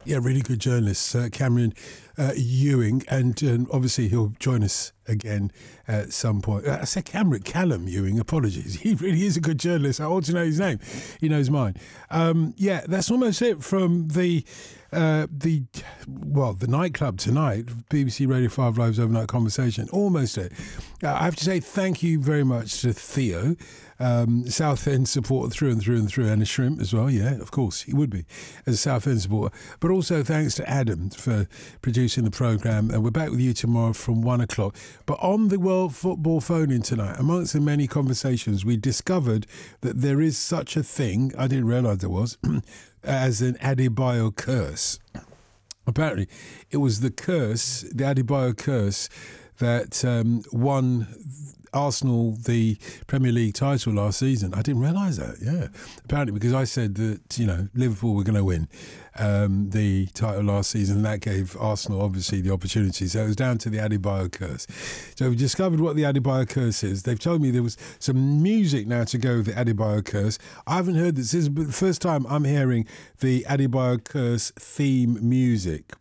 Yeah, really good journalist, Cameron Ewing, and obviously he'll join us again at some point. I said Callum Ewing, apologies. He really is a good journalist. I ought to know his name. He knows mine. Yeah, that's almost it from the nightclub tonight, BBC Radio 5 Live's Overnight Conversation. Almost it. I have to say thank you very much to Theo, Southend supporter through and through and through, and a shrimp as well. Yeah, of course, he would be as a Southend supporter. But also thanks to Adam for producing the programme. And we're back with you tomorrow from 1 o'clock. But on the World Football phone-in tonight, amongst the many conversations, we discovered that there is such a thing, I didn't realise there was, as an Adebayo curse. Apparently, it was the Adebayo curse, that won Arsenal the Premier League title last season. I didn't realise that, yeah. Apparently, because I said that, Liverpool were going to win the title last season, and that gave Arsenal, obviously, the opportunity. So it was down to the Adebayo curse. So we've discovered what the Adebayo curse is. They've told me there was some music now to go with the Adebayo curse. I haven't heard this. This is the first time I'm hearing the Adebayo curse theme music.